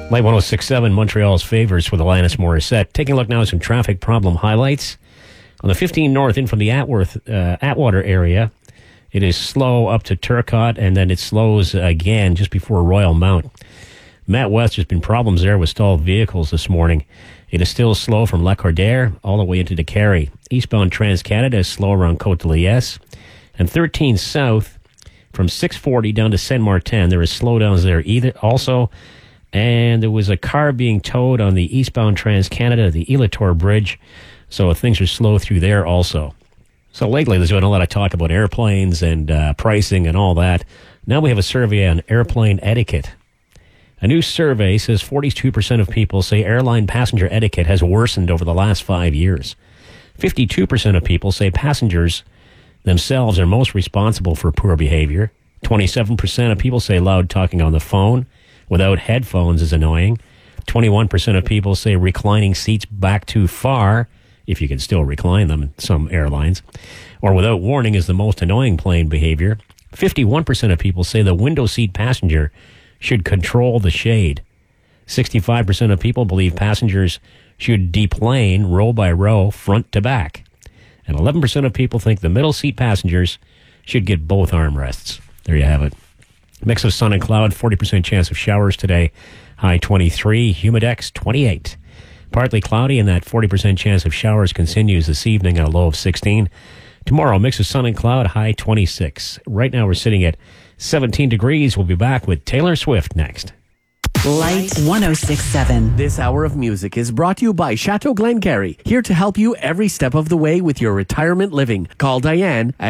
Light 106.7, Montreal's favorites with Alanis Morissette. Taking a look now at some traffic problem highlights. On the 15 North in from the Atwater area, it is slow up to Turcotte, and then it slows again just before Royal Mount. Matt West, there's been problems there with stalled vehicles this morning. It is still slow from Lacordaire all the way into DeCarry. Eastbound Trans-Canada is slow around Côte-de-Liesse. And 13 South from 640 down to Saint-Martin, there is slowdowns there also. And there was a car being towed on the eastbound Trans-Canada, the Elator Bridge. So things are slow through there also. So lately there's been a lot of talk about airplanes and pricing and all that. Now we have a survey on airplane etiquette. A new survey says 42% of people say airline passenger etiquette has worsened over the last 5 years. 52% of people say passengers themselves are most responsible for poor behavior. 27% of people say loud talking on the phone without headphones is annoying. 21% of people say reclining seats back too far, if you can still recline them in some airlines, or without warning is the most annoying plane behavior. 51% of people say the window seat passenger should control the shade. 65% of people believe passengers should deplane row by row, front to back. And 11% of people think the middle seat passengers should get both armrests. There you have it. Mix of sun and cloud, 40% chance of showers today. High 23, humidex 28. Partly cloudy, and that 40% chance of showers continues this evening at a low of 16. Tomorrow, mix of sun and cloud, high 26. Right now we're sitting at 17 degrees. We'll be back with Taylor Swift next. Light 106.7. This hour of music is brought to you by Chateau Glengarry, here to help you every step of the way with your retirement living. Call Diane at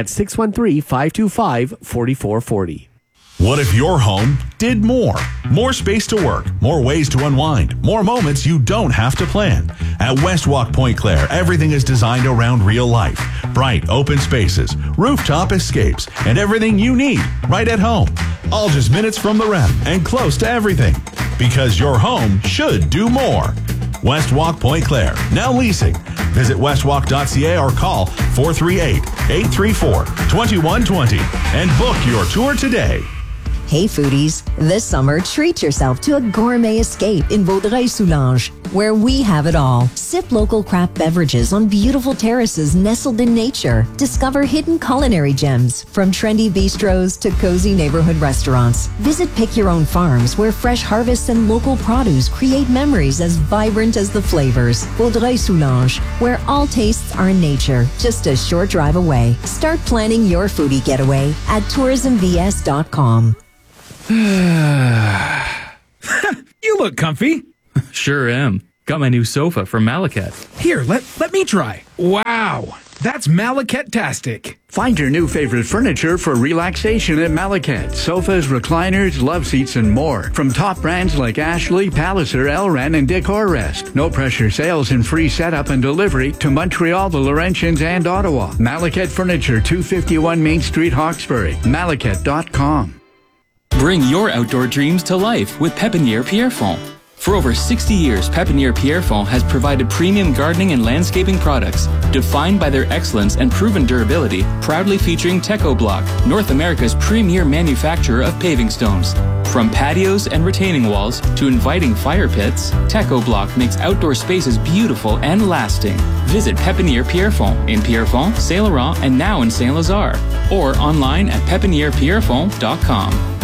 613-525-4440. What if your home did more? More space to work, more ways to unwind, more moments you don't have to plan. At West Walk Point Claire, everything is designed around real life. Bright, open spaces, rooftop escapes, and everything you need right at home. All just minutes from the ref and close to everything. Because your home should do more. West Walk Point Claire, now leasing. Visit westwalk.ca or call 438-834-2120 and book your tour today. Hey foodies, this summer treat yourself to a gourmet escape in Vaudreuil-Soulanges, where we have it all. Sip local craft beverages on beautiful terraces nestled in nature. Discover hidden culinary gems, from trendy bistros to cozy neighborhood restaurants. Visit Pick Your Own Farms, where fresh harvests and local produce create memories as vibrant as the flavors. Vaudreuil-Soulanges, where all tastes are in nature, just a short drive away. Start planning your foodie getaway at tourismvs.com. You look comfy. Sure am. Got my new sofa from Malaket. Here, let me try. Wow, that's Malaket-tastic. Find your new favorite furniture for relaxation at Malaket. Sofas, recliners, love seats, and more. From top brands like Ashley, Palliser, Elran, and Decorrest. No pressure sales and free setup and delivery to Montreal, the Laurentians, and Ottawa. Malaket Furniture, 251 Main Street, Hawkesbury. Malaket.com. Bring your outdoor dreams to life with Pépinière Pierrefonds. For over 60 years, Pépinière Pierrefonds has provided premium gardening and landscaping products defined by their excellence and proven durability, proudly featuring Teco-Block, North America's premier manufacturer of paving stones. From patios and retaining walls to inviting fire pits, Teco-Block makes outdoor spaces beautiful and lasting. Visit Pépinière Pierrefonds in Pierrefonds, Saint-Laurent, and now in Saint-Lazare, or online at pépinièrepierrefonds.com.